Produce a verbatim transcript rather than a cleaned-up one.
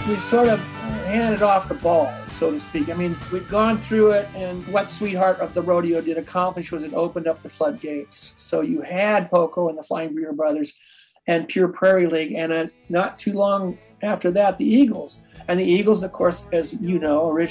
we sort of handed off the ball, so to speak. I mean, we'd gone through it, and what Sweetheart of the Rodeo did accomplish was it opened up the floodgates. So you had Poco and the Flying Burrito Brothers and Pure Prairie League, and uh, not too long after that, the Eagles. And the Eagles, of course, as you know, originally